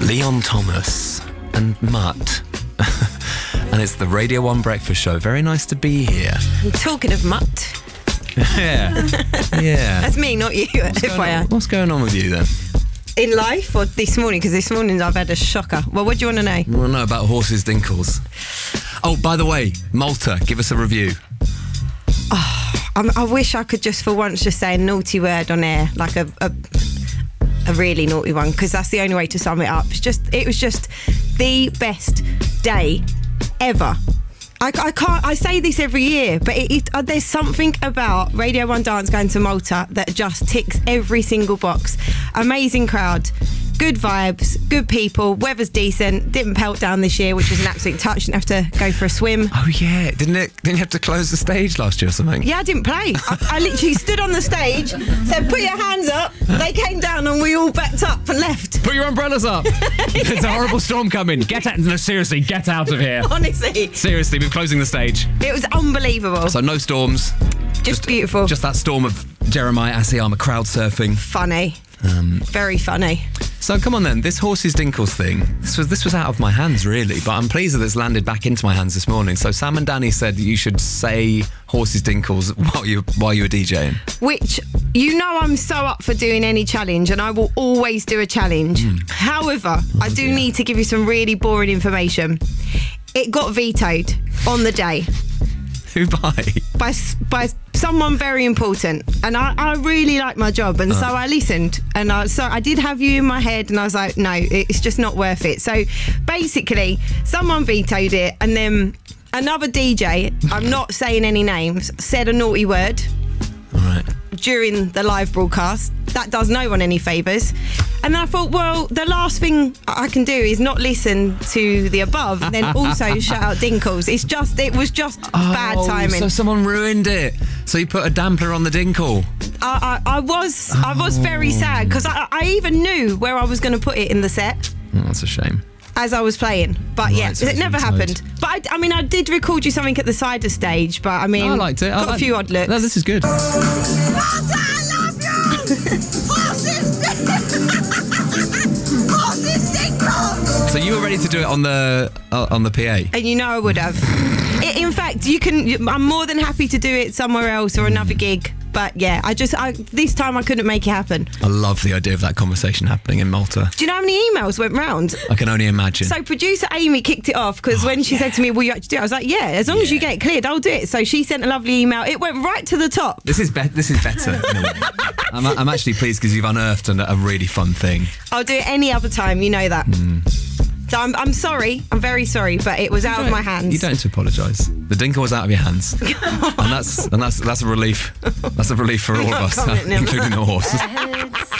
Leon Thomas and Mutt. And it's the Radio 1 Breakfast Show. Very nice to be here. Talking of mutt. Yeah. That's me, not you, What's going on with you then? In life or this morning? Because this morning I've had a shocker. Well, what do you want to know? I want to know about horses' dinkles. Oh, by the way, Malta, give us a review. I wish I could just for once just say a naughty word on air, like a really naughty one, because that's the only way to sum it up. It was just the best day ever. I say this every year, but there's something about Radio 1 Dance going to Malta that just ticks every single box. Amazing crowd, good vibes, good people, weather's decent, didn't pelt down this year, which was an absolute touch, didn't have to go for a swim. Oh yeah, didn't you have to close the stage last year or something? Yeah, I didn't play. I literally stood on the stage, said put your hands up, they came down and we all backed up and left. Put your umbrellas up. There's a horrible storm coming. Get out. No, seriously, get out of here. Honestly. Seriously, we're closing the stage. It was unbelievable. So no storms. Just beautiful. Just that storm of Jeremiah Asiyama crowd surfing. Funny. Very funny. So come on then, this horses dinkles thing, this was out of my hands really, but I'm pleased that it's landed back into my hands this morning. So Sam and Danny said you should say horses dinkles while you were DJing. Which, I'm so up for doing any challenge and I will always do a challenge. However, I do need to give you some really boring information. It got vetoed on the day. Who by? By someone very important, and I really like my job, and so I listened, and I did have you in my head, and I was like, no, it's just not worth it. So basically, someone vetoed it, and then another DJ, I'm not saying any names, said a naughty word. All right. During the live broadcast. That does no one any favours. And then I thought, well, the last thing I can do is not listen to the above and then also shout out Dinkles. It was just bad timing. So someone ruined it. So you put a damper on the dinkle. I was very sad because I even knew where I was going to put it in the set. Oh, that's a shame. As I was playing. But right, yeah, so it never happened. But I did record you something at the side of stage, but I liked it. Got a few odd looks. No, this is good. Martha, I love you! Horses! Horses dinkle! So you were ready to do it on the PA? And I would have. In fact, I'm more than happy to do it somewhere else or another gig. But yeah, this time I couldn't make it happen. I love the idea of that conversation happening in Malta. Do you know how many emails went round? I can only imagine. So producer Amy kicked it off because when she said to me, will you actually do it? I was like, yeah, as long as you get it cleared, I'll do it. So she sent a lovely email. It went right to the top. This is better in a way. I'm actually pleased because you've unearthed a really fun thing. I'll do it any other time, you know that. So I'm sorry, I'm very sorry, but it was out of my hands. You don't have to apologise. The dinkle was out of your hands, and that's a relief. That's a relief for all of us, including the horse.